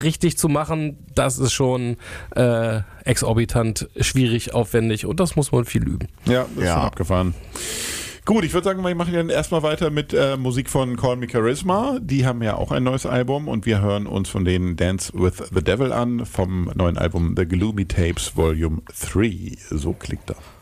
richtig zu machen, das ist schon exorbitant schwierig, aufwendig und das muss man viel üben. Ja, das ist schon abgefahren. Gut, ich würde sagen, wir machen dann erstmal weiter mit Musik von Call Me Charisma. Die haben ja auch ein neues Album und wir hören uns von denen Dance with the Devil an vom neuen Album The Gloomy Tapes Volume 3. So klingt das.